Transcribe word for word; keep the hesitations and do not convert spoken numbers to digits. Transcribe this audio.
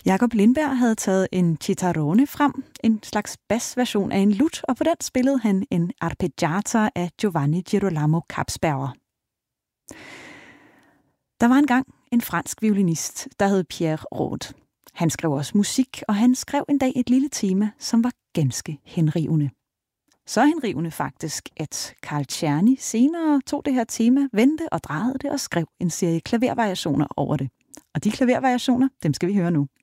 Jakob Lindberg havde taget en chitarrone frem, en slags basversion af en lut, og på den spillede han en arpeggiata af Giovanni Girolamo Kapsberger. Der var engang en fransk violinist, der hed Pierre Rode. Han skrev også musik, og han skrev en dag et lille tema, som var ganske henrivende. Så henrivende faktisk, at Carl Czerny senere tog det her tema, vendte og drejede det og skrev en serie klavervariationer over det. Og de klavervariationer, dem skal vi høre nu.